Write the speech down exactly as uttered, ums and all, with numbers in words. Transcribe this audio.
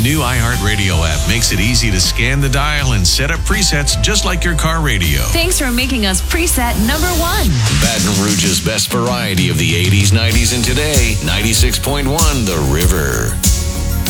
new iHeartRadio app makes it easy to scan the dial and set up presets just like your car radio. Thanks for making us preset number one. Baton Rouge's best variety of the eighties, nineties, and today, ninety-six point one The River.